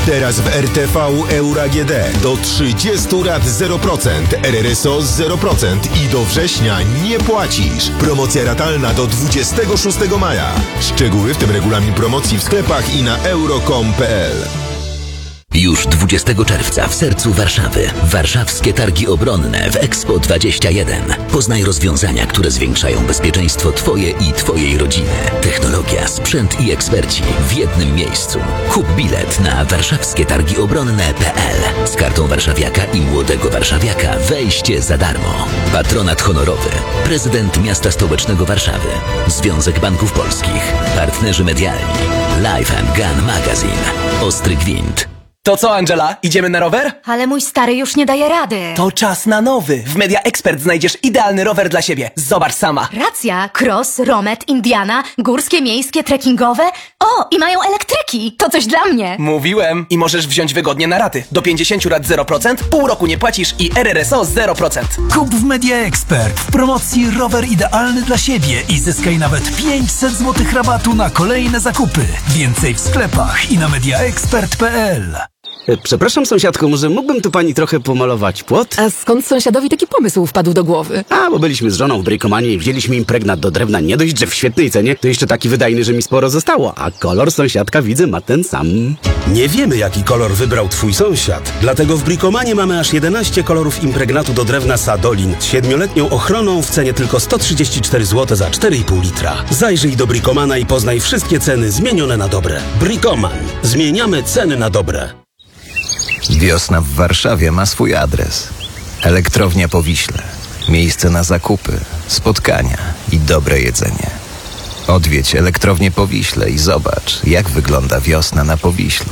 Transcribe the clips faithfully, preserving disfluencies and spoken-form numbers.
Teraz w R T V Euro A G D do trzydziestu rat zero procent, R R S O zero procent i do września nie płacisz. Promocja ratalna do dwudziestego szóstego maja. Szczegóły, w tym regulamin promocji w sklepach i na euro kropka com kropka p l. Już dwudziestego czerwca w sercu Warszawy Warszawskie Targi Obronne w Expo dwadzieścia jeden. Poznaj rozwiązania, które zwiększają bezpieczeństwo Twoje i Twojej rodziny. Technologia, sprzęt i eksperci w jednym miejscu. Kup bilet na warszawskie targi obronne kropka p l. Z kartą warszawiaka i młodego warszawiaka wejście za darmo. Patronat honorowy. Prezydent Miasta Stołecznego Warszawy. Związek Banków Polskich. Partnerzy medialni. Life and Gun Magazine. Ostry Gwint. To co, Angela? Idziemy na rower? Ale mój stary już nie daje rady. To czas na nowy. W Media Expert znajdziesz idealny rower dla siebie. Zobacz sama. Racja. Cross, Romet, Indiana, górskie, miejskie, trekkingowe. O, i mają elektryki. To coś dla mnie. Mówiłem. I możesz wziąć wygodnie na raty. Do pięćdziesięciu rat zero procent, pół roku nie płacisz i R R S O zero procent. Kup w Media Expert. W promocji rower idealny dla siebie i zyskaj nawet pięćset złotych rabatu na kolejne zakupy. Więcej w sklepach i na media expert kropka p l. Przepraszam, sąsiadko, może mógłbym tu pani trochę pomalować płot? A skąd sąsiadowi taki pomysł wpadł do głowy? A, bo byliśmy z żoną w Bricomanie i wzięliśmy impregnat do drewna. Nie dość, że w świetnej cenie, to jeszcze taki wydajny, że mi sporo zostało. A kolor sąsiadka, widzę, ma ten sam. Nie wiemy, jaki kolor wybrał twój sąsiad. Dlatego w Bricomanie mamy aż jedenaście kolorów impregnatu do drewna Sadolin z siedmioletnią ochroną w cenie tylko sto trzydzieści cztery złote za cztery i pół litra. Zajrzyj do Bricomana i poznaj wszystkie ceny zmienione na dobre. Bricoman. Zmieniamy ceny na dobre. Wiosna w Warszawie ma swój adres. Elektrownia Powiśle. Miejsce na zakupy, spotkania i dobre jedzenie. Odwiedź Elektrownię Powiśle i zobacz, jak wygląda wiosna na Powiślu.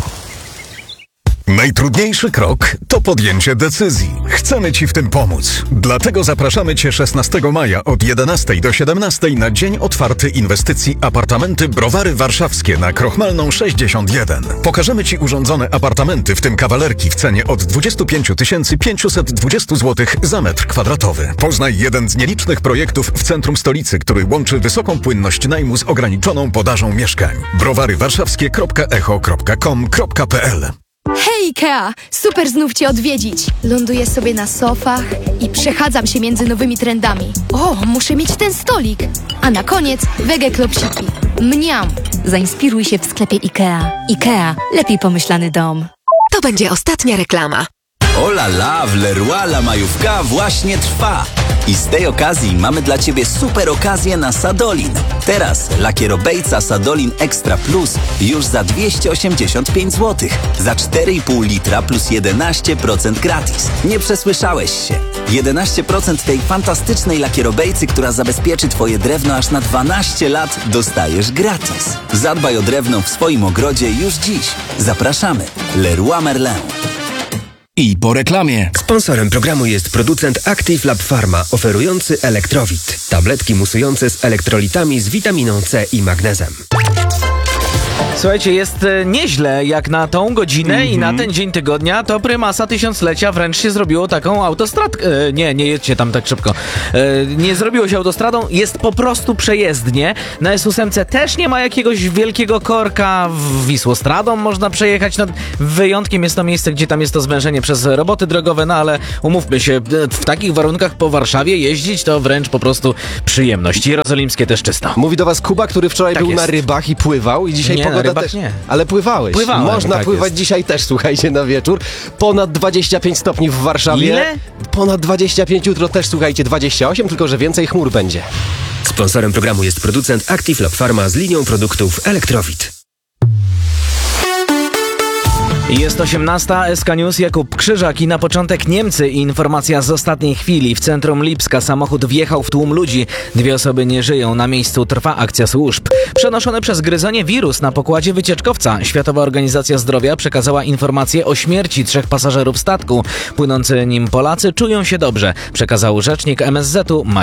Najtrudniejszy krok to podjęcie decyzji. Chcemy Ci w tym pomóc. Dlatego zapraszamy Cię szesnastego maja od jedenastej do siedemnastej na dzień otwarty inwestycji Apartamenty Browary Warszawskie na Krochmalną sześćdziesiąt jeden. Pokażemy Ci urządzone apartamenty, w tym kawalerki w cenie od dwudziestu pięciu tysięcy pięciuset dwadzieścia złotych za metr kwadratowy. Poznaj jeden z nielicznych projektów w centrum stolicy, który łączy wysoką płynność najmu z ograniczoną podażą mieszkań. browary warszawskie kropka echo kropka com kropka p l. Hej Ikea! Super znów Cię odwiedzić. Ląduję sobie na sofach i przechadzam się między nowymi trendami. O, muszę mieć ten stolik. A na koniec wege klopsiki. Mniam! Zainspiruj się w sklepie Ikea. Ikea. Lepiej pomyślany dom. To będzie ostatnia reklama. Ola la, w Leroy la majówka właśnie trwa. I z tej okazji mamy dla Ciebie super okazję na Sadolin. Teraz lakierobejca Sadolin Extra Plus już za dwieście osiemdziesiąt pięć złotych. Za cztery i pół litra plus jedenaście procent gratis. Nie przesłyszałeś się. jedenaście procent tej fantastycznej lakierobejcy, która zabezpieczy Twoje drewno aż na dwanaście lat, dostajesz gratis. Zadbaj o drewno w swoim ogrodzie już dziś. Zapraszamy. Leroy Merlin. I po reklamie. Sponsorem programu jest producent Active Lab Pharma, oferujący Elektrowit. Tabletki musujące z elektrolitami z witaminą C i magnezem. Słuchajcie, jest e, nieźle jak na tą godzinę mm-hmm. i na ten dzień tygodnia to prymasa tysiąclecia wręcz się zrobiło taką autostradkę. E, nie, nie jedźcie tam tak szybko. E, nie zrobiło się autostradą, jest po prostu przejezdnie. Na S osiem też nie ma jakiegoś wielkiego korka. W Wisłostradą można przejechać. No, wyjątkiem jest to miejsce, gdzie tam jest to zwężenie przez roboty drogowe, no ale umówmy się, w takich warunkach po Warszawie jeździć to wręcz po prostu przyjemność. Jerozolimskie też czysto. Mówi do was Kuba, który wczoraj tak był jest. na rybach i pływał i dzisiaj nie, pogoda rybach też. Nie. Ale pływałeś. Pływałem, Można tak pływać jest. dzisiaj też, słuchajcie, na wieczór. Ponad dwadzieścia pięć stopni w Warszawie. Ile? Ponad dwadzieścia pięć, jutro też, słuchajcie, dwadzieścia osiem, tylko że więcej chmur będzie. Sponsorem programu jest producent Active Lab Pharma z linią produktów Elektrowit. Jest osiemnasta, S K News, Jakub Krzyżak i na początek Niemcy i informacja z ostatniej chwili. W centrum Lipska samochód wjechał w tłum ludzi. Dwie osoby nie żyją. Na miejscu trwa akcja służb. Przenoszony przez gryzonie wirus na pokładzie wycieczkowca. Światowa Organizacja Zdrowia przekazała informację o śmierci trzech pasażerów statku. Płynący nim Polacy czują się dobrze, przekazał rzecznik M S Z-u Maciej